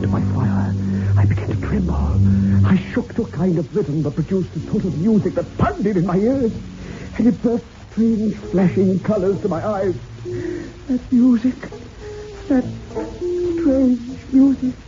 to my fire, I began to tremble. I shook to a kind of rhythm that produced a sort of music that pounded in my ears, and it brought strange flashing colors to my eyes. That music, that strange music.